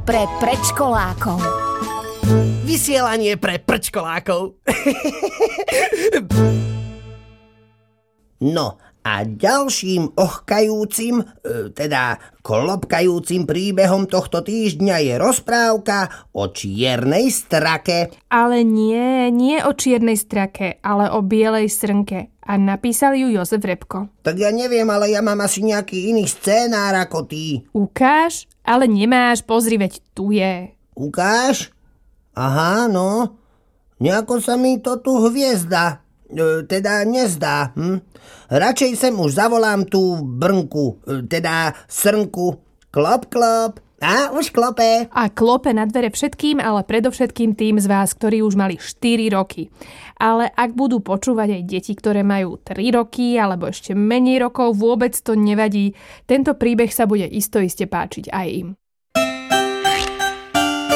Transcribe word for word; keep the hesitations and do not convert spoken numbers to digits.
pre predškolákov. Vysielanie pre prčkolákov. No a ďalším ochkajúcim, teda klopkajúcim príbehom tohto týždňa je rozprávka o čiernej strake. Ale nie, nie o čiernej strake, ale o bielej srnke. A napísal ju Jozef Repko. Tak ja neviem, ale ja mám asi nejaký iný scénár ako ty. Ukáž? Ale nemáš, pozri, veď tu je. Ukáž? Aha, no. Nejako sa mi to tu hviezda. E, teda nezdá. Hm? Radšej sem už zavolám tú brnku, e, teda srnku. Klop, klop. A už klope. A klope na dvere všetkým, ale predovšetkým tým z vás, ktorí už mali štyri roky. Ale ak budú počúvať aj deti, ktoré majú tri roky alebo ešte menej rokov, vôbec to nevadí. Tento príbeh sa bude istoiste páčiť aj im.